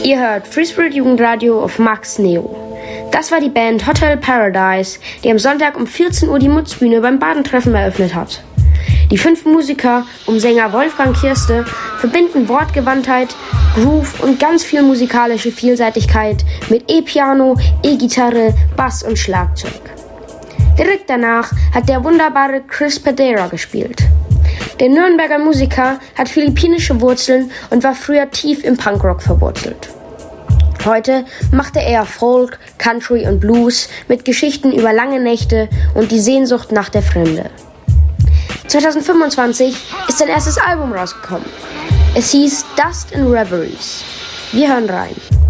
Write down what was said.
Ihr hört Free Spirit Jugendradio auf Max Neo. Das war die Band Hotel Paradise, die am Sonntag um 14 Uhr die Mutzbühne beim Badentreffen eröffnet hat. Die 5 Musiker um Sänger Wolfgang Kirste verbinden Wortgewandtheit, Groove und ganz viel musikalische Vielseitigkeit mit E-Piano, E-Gitarre, Bass und Schlagzeug. Direkt danach hat der wunderbare Chris Pedera gespielt. Der Nürnberger Musiker hat philippinische Wurzeln und war früher tief im Punkrock verwurzelt. Heute machte er Folk, Country und Blues mit Geschichten über lange Nächte und die Sehnsucht nach der Fremde. 2025 ist sein erstes Album rausgekommen. Es hieß Dust and Reveries. Wir hören rein.